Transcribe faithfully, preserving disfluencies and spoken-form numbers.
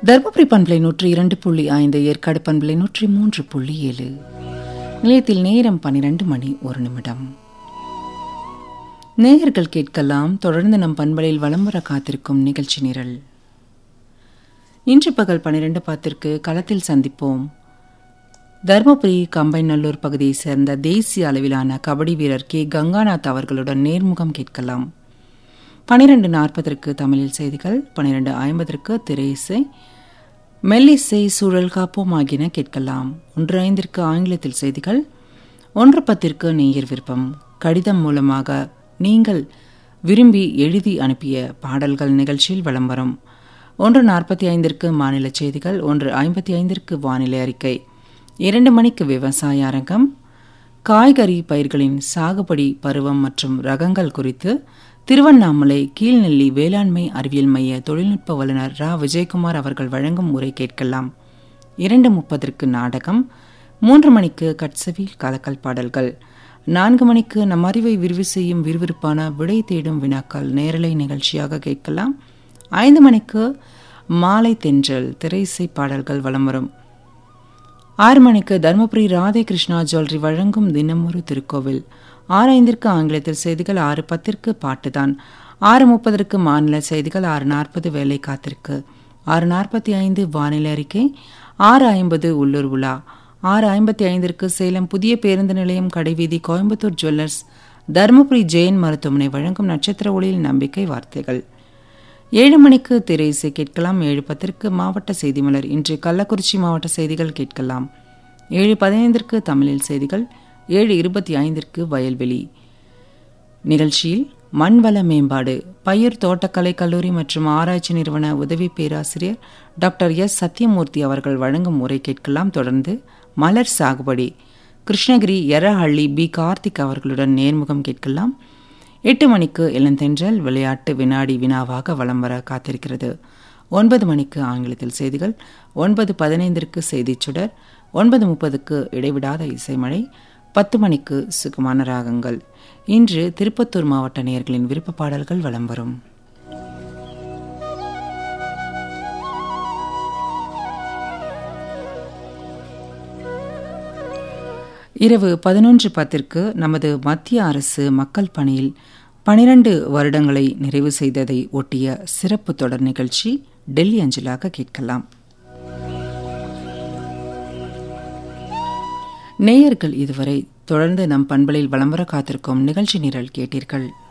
தருமபுரி பண்பலை நூற்றி இரண்டு புள்ளி ஐந்து, ஏற்காடு பண்பலை நூற்றி மூன்று புள்ளி ஏழு. நிலையத்தில் நேரம் பனிரெண்டு மணி ஒரு நிமிடம். நேயர்கள் கேட்கலாம். தொடர்ந்து நம் பண்பலையில் வலம் வர காத்திருக்கும் நிகழ்ச்சி நிரல். இன்று பகல் பனிரெண்டு பத்திற்கு களத்தில் சந்திப்போம். தருமபுரி கம்பைநல்லூர் பகுதியை சேர்ந்த தேசிய அளவிலான கபடி வீரர் கே கங்காநாத் அவர்களுடன் நேர்முகம் கேட்கலாம். பனிரெண்டு நாற்பதற்கு தமிழில் செய்திகள், பனிரெண்டு ஐம்பதற்கு திரையிசை, மெல்லிசை, சூழல் காப்போம் ஆகியன கேட்கலாம். ஒன்று ஐந்திற்கு ஆங்கிலத்தில் செய்திகள், ஒன்று பத்திற்கு நேயர் விருப்பம், கடிதம் மூலமாக நீங்கள் விரும்பி எழுதி அனுப்பிய பாடல்கள் நிகழ்ச்சியில் வலம் வரும். ஒன்று நாற்பத்தி ஐந்திற்கு மாநில செய்திகள், ஒன்று ஐம்பத்தி ஐந்திற்கு வானிலை அறிக்கை, இரண்டு மணிக்கு விவசாய அரங்கம், காய்கறி பயிர்களின் சாகுபடி பருவம் மற்றும் ரகங்கள் குறித்து திருவண்ணாமலை கீழ்நெல்லி வேளாண்மை அறிவியல் மைய தொழில்நுட்ப வல்லுநர் ரா விஜயகுமார் அவர்கள் வழங்கும் உரை கேட்கலாம். இரண்டு முப்பதற்கு நாடகம், மூன்று மணிக்கு கட்சவில் கலக்கல் பாடல்கள், நான்கு மணிக்கு நம் அறிவை விரிவு செய்யும் விறுவிறுப்பான விடை தேடும் வினாக்கள் நேரலை நிகழ்ச்சியாக கேட்கலாம். ஐந்து மணிக்கு மாலை தென்றல் திரையிசை பாடல்கள் வலம் வரும். ஆறு மணிக்கு தருமபுரி ராதே கிருஷ்ணா ஜுவல்லரி வழங்கும் தினமொரு திருக்கோவில், ஆறு ஐந்திற்கு ஆங்கிலத்தில் செய்திகள், ஆறு பத்திற்கு பாட்டுதான், ஆறு முப்பதற்கு மாநில செய்திகள், ஆறு நாற்பது வேலை காத்திருக்கு, ஆறு நாற்பத்தி ஐந்து வானிலை அறிக்கை, ஆறு ஐம்பது உள்ளூர் உலா, ஆறு ஐம்பத்தி ஐந்திற்கு சேலம் புதிய பேருந்து நிலையம் கடைவீதி கோயம்புத்தூர் ஜுவல்லர்ஸ் தருமபுரி ஜெயின் மருத்துவமனை வழங்கும் நட்சத்திர ஒளியில் நம்பிக்கை வார்த்தைகள், ஏழு மணிக்கு திரை இசை கேட்கலாம். ஏழு பத்திற்கு மாவட்ட செய்தி மலர், இன்று கள்ளக்குறிச்சி மாவட்ட செய்திகள் கேட்கலாம். ஏழு பதினைந்திற்கு தமிழில் செய்திகள், ஏழு இருபத்தி ஐந்திற்கு வயல்வெளி நிகழ்ச்சியில் மண்வள மேம்பாடு, பயிர் தோட்டக்கலை கல்லூரி மற்றும் ஆராய்ச்சி நிறுவன உதவி பேராசிரியர் டாக்டர் எஸ் சத்தியமூர்த்தி அவர்கள் வழங்கும் உரை கேட்கலாம். தொடர்ந்து மலர் சாகுபடி, கிருஷ்ணகிரி எரஹள்ளி பி கார்த்திக் அவர்களுடன் நேர்முகம் கேட்கலாம். எட்டு மணிக்கு இளந்தென்றல் விளையாட்டு வினாடி வினாவாக வலம் வர காத்திருக்கிறது. ஒன்பது மணிக்கு ஆங்கிலத்தில் செய்திகள், ஒன்பது பதினைந்திற்கு செய்திச் சுடர், ஒன்பது முப்பதுக்கு இடைவிடாத இசைமழை, பத்து மணிக்கு சுகமான ராகங்கள். இன்று திருப்பத்தூர் மாவட்ட நேயர்களின் விருப்ப பாடல்கள் வலம் வரும். இரவு பதினொன்று பத்திற்கு நமது மத்திய அரசு மக்கள் பணியில் பனிரண்டு வருடங்களை நிறைவு செய்ததை ஒட்டிய சிறப்பு தொடர் நிகழ்ச்சி டெல்லி அஞ்சலாக கேட்கலாம். நேயர்கள் இதுவரை தொடர்ந்து நம் பண்பலில் வலம் வர காத்திருக்கும் நிகழ்ச்சி நிரல் கேட்டீர்கள்.